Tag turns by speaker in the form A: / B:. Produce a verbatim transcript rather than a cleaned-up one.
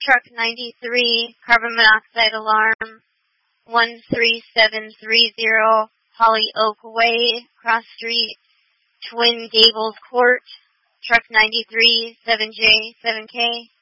A: Truck ninety-three, carbon monoxide alarm, one three seven three zero, Holly Oak Way, Cross Street, Twin Gables Court, Truck ninety-three, seven J, seven K.